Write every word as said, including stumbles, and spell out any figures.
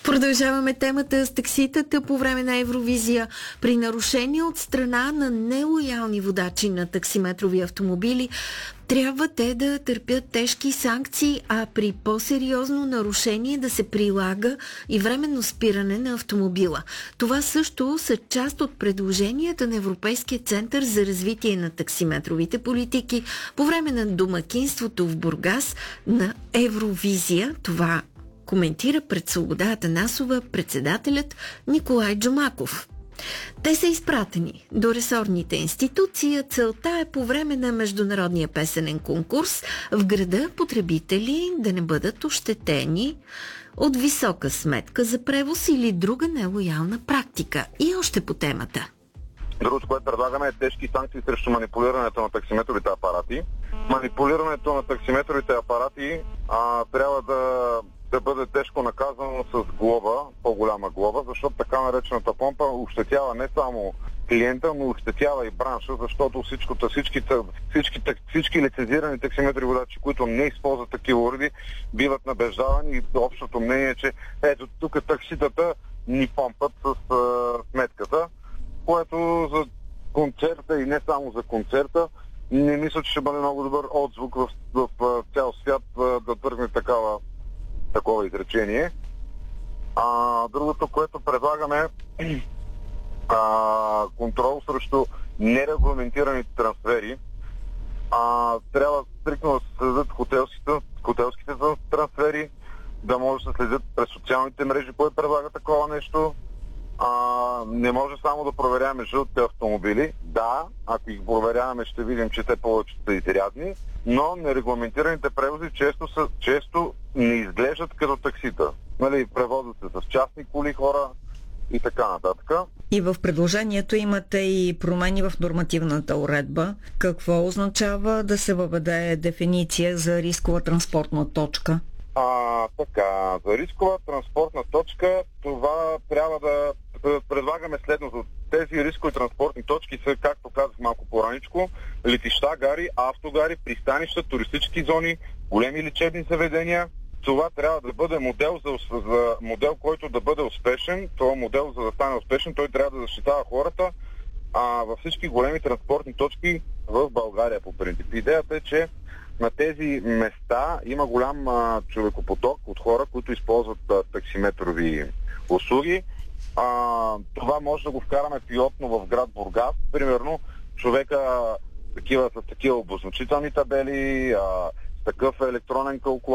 Продължаваме темата с такситата по време на Евровизия. При нарушения от страна на нелоялни водачи на таксиметрови автомобили трябва те да търпят тежки санкции, а при по-сериозно нарушение да се прилага и временно спиране на автомобила. Това също са част от предложенията на Европейския център за развитие на таксиметровите политики по време на домакинството в Бургас на Евровизия. Това коментира пред Свобода Атанасова председателят Николай Джумаков. Те са изпратени до ресорните институции. Целта е по време на международния песенен конкурс в града потребители да не бъдат ощетени от висока сметка за превоз или друга нелоялна практика. И още по темата. Другото, което предлагаме, е тежки санкции срещу манипулирането на таксиметровите апарати. Манипулирането на таксиметровите апарати а, трябва да, да бъде тежко наказано с глоба, по-голяма глоба, защото така наречената помпа ощетява не само клиента, но ощетява и бранша, защото всичкото, всичките, всичките, всички лицензирани таксиметрови водачи, които не използват такива уреди, биват набеждавани и общото мнение е, че ето тук такситата ни помпат с а, сметката, което за концерта и не само за концерта, не мисля, че ще бъде много добър отзвук в, в, в цял свят да тръгне такава, такова изречение. А, другото, което предлагаме е контрол срещу нерегламентираните трансфери. А, трябва стрикно да се следят хотелските, хотелските трансфери, да може да се следят през социалните мрежи, кой предлага такова нещо. А, не може само да проверяваме жълтите автомобили. Да, ако ги проверяваме, ще видим, че те повече са изрядни, но нерегламентираните превози често, са, често не изглеждат като таксита. Нали, превозват се с частни коли хора и така нататък. И в предложението имате и промени в нормативната уредба. Какво означава да се въведе дефиниция за рискова транспортна точка? А, така, за рискова транспортна точка това трябва да предлагаме следното. Тези рискови транспортни точки са, както казах малко по-раничко, летища, гари, автогари, пристанища, туристически зони, големи лечебни заведения. Това трябва да бъде модел, за, за модел, който да бъде успешен. Това модел, за да стане успешен, той трябва да защитава хората а, във всички големи транспортни точки в България, по принцип. Идеята е, че на тези места има голям а, човекопоток от хора, които използват а, таксиметрови услуги. А, това може да го вкараме пилотно в град Бургас. Примерно, човека такива, с такива обозначителни табели, а, с такъв електронен калкулатор,